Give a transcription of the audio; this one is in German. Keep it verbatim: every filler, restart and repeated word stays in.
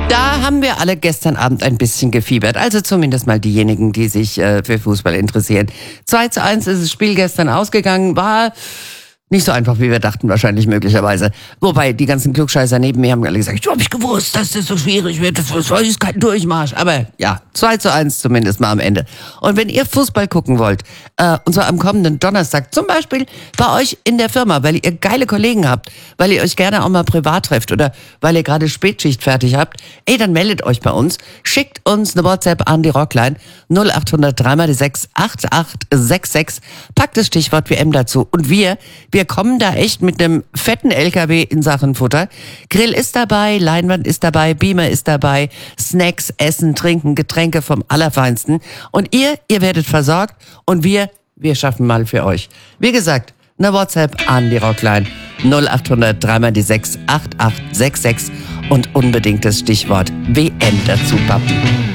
Da haben wir alle gestern Abend ein bisschen gefiebert. Also zumindest mal diejenigen, die sich äh, für Fußball interessieren. zwei zu eins ist das Spiel gestern ausgegangen. War nicht so einfach, wie wir dachten, wahrscheinlich möglicherweise. Wobei die ganzen Klugscheißer neben mir haben alle gesagt, ich hab ich gewusst, dass das so schwierig wird. Das ist kein Durchmarsch. Aber ja, zwei zu eins zumindest mal am Ende. Und wenn ihr Fußball gucken wollt, äh, und zwar am kommenden Donnerstag, zum Beispiel bei euch in der Firma, weil ihr geile Kollegen habt, weil ihr euch gerne auch mal privat trefft oder weil ihr gerade Spätschicht fertig habt, ey, dann meldet euch bei uns. Schickt uns eine WhatsApp an die Rockline null acht null null drei mal die sechs acht acht sechs sechs. Packt das Stichwort W M dazu. Und wir, wir kommen da echt mit einem fetten L K W in Sachen Futter. Grill ist dabei, Leinwand ist dabei, Beamer ist dabei, Snacks, Essen, Trinken, Getränke vom Allerfeinsten. Und ihr, ihr werdet versorgt und wir, wir schaffen mal für euch. Wie gesagt, eine WhatsApp an die Rockline null acht null null drei mal die sechs acht acht sechs sechs und unbedingt das Stichwort W M dazu pappen.